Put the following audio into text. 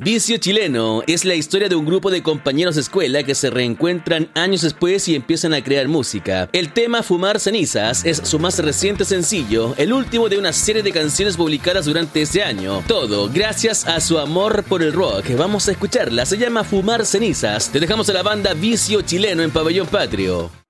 Vicio Chileno es la historia de un grupo de compañeros de escuela que se reencuentran años después y empiezan a crear música. El tema Fumar Cenizas es su más reciente sencillo, el último de una serie de canciones publicadas durante ese año. Todo gracias a su amor por el rock. Vamos a escucharla, se llama Fumar Cenizas. Te dejamos a la banda Vicio Chileno en Pabellón Patrio.